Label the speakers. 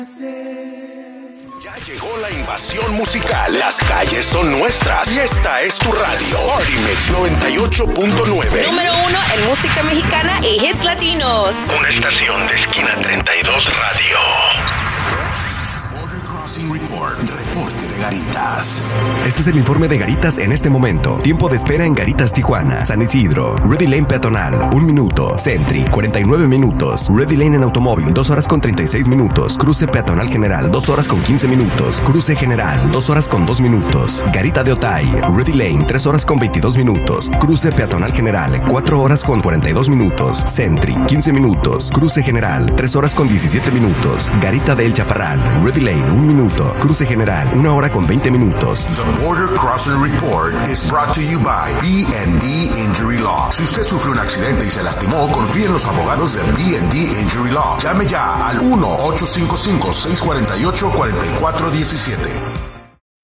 Speaker 1: Ya llegó la invasión musical. Las calles son nuestras y esta es tu radio. Party Mix 98.9.
Speaker 2: Número 1 en música mexicana y hits latinos.
Speaker 1: Una estación de esquina 32 Radio. Report, reporte de Garitas.
Speaker 3: Este es el informe de Garitas en este momento. Tiempo de espera en Garitas, Tijuana, San Isidro, Ready Lane peatonal, 1 minuto. Sentry, 49 minutos. Ready Lane en automóvil, 2 horas con 36 minutos. Cruce peatonal general, 2 horas con 15 minutos. Cruce general, 2 horas con 2 minutos. Garita de Otay, Ready Lane, 3 horas con 22 minutos. Cruce peatonal general, 4 horas con 42 minutos. Sentry, 15 minutos. Cruce general, 3 horas con 17 minutos. Garita del Chaparral, Ready Lane, 1 minuto. Cruce general, 1 hora con 20 minutos.
Speaker 1: The Border Crossing Report is brought to you by B&D Injury Law. Si usted sufre un accidente y se lastimó, confíe en los abogados de B&D Injury Law. Llame ya al 1-855-648-4417.